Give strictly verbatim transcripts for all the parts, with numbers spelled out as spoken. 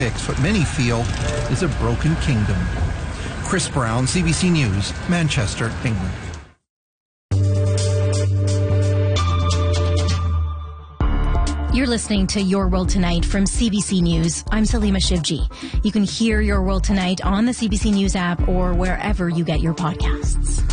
what many feel is a broken kingdom. Chris Brown, C B C News, Manchester, England. You're listening to Your World Tonight from C B C News. I'm Salima Shivji. You can hear Your World Tonight on the C B C News app or wherever you get your podcasts.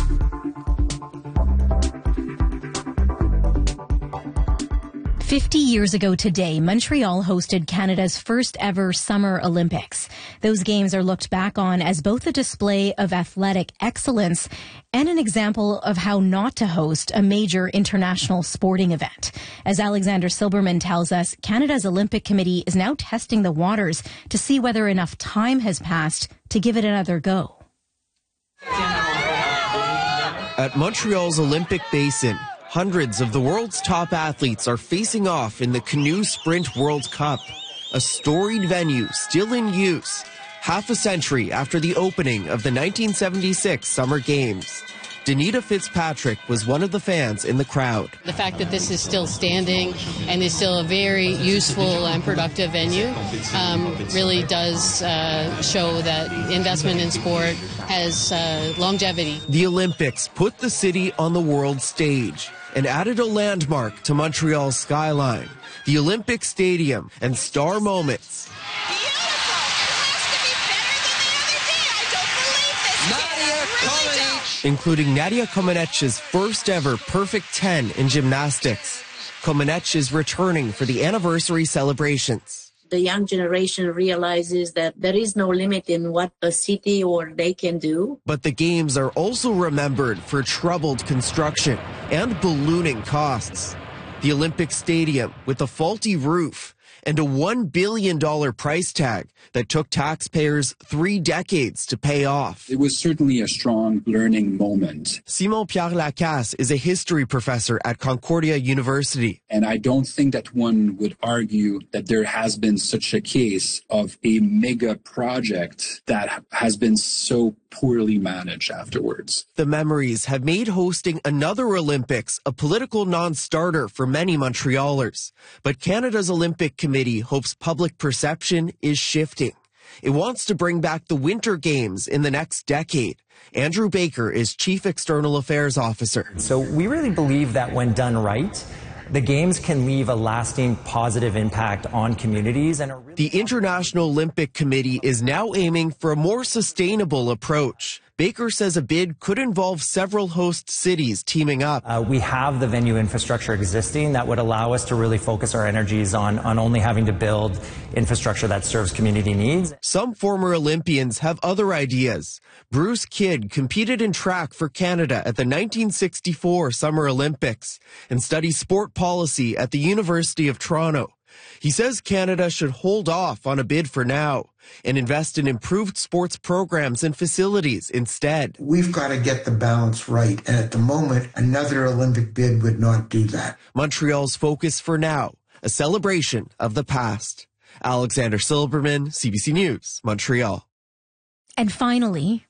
Fifty years ago today, Montreal hosted Canada's first ever Summer Olympics. Those games are looked back on as both a display of athletic excellence and an example of how not to host a major international sporting event. As Alexander Silberman tells us, Canada's Olympic Committee is now testing the waters to see whether enough time has passed to give it another go. At Montreal's Olympic Basin, hundreds of the world's top athletes are facing off in the Canoe Sprint World Cup, a storied venue still in use, half a century after the opening of the nineteen seventy-six Summer Games. Danita Fitzpatrick was one of the fans in the crowd. The fact that this is still standing and is still a very useful and productive venue um, really does uh, show that investment in sport has uh, longevity. The Olympics put the city on the world stage and added a landmark to Montreal's skyline, the Olympic Stadium and star moments. Including Nadia Comaneci's first ever perfect ten in gymnastics. Comaneci is returning for the anniversary celebrations. The young generation realizes that there is no limit in what a city or they can do. But the games are also remembered for troubled construction and ballooning costs. The Olympic Stadium with a faulty roof and a one billion dollars price tag that took taxpayers three decades to pay off. It was certainly a strong learning moment. Simon-Pierre Lacasse is a history professor at Concordia University. And I don't think that one would argue that there has been such a case of a mega project that has been so poorly managed afterwards. The memories have made hosting another Olympics a political non-starter for many Montrealers. But Canada's Olympic Committee hopes public perception is shifting. It wants to bring back the Winter Games in the next decade. Andrew Baker is Chief External Affairs Officer. So we really believe that when done right, the Games can leave a lasting positive impact on communities. And really the International Olympic Committee is now aiming for a more sustainable approach. Baker says a bid could involve several host cities teaming up. Uh, we have the venue infrastructure existing that would allow us to really focus our energies on, on only having to build infrastructure that serves community needs. Some former Olympians have other ideas. Bruce Kidd competed in track for Canada at the nineteen sixty-four Summer Olympics and studies sport policy at the University of Toronto. He says Canada should hold off on a bid for now and invest in improved sports programs and facilities instead. We've got to get the balance right, and at the moment, another Olympic bid would not do that. Montreal's focus for now, a celebration of the past. Alexander Silberman, C B C News, Montreal. And finally,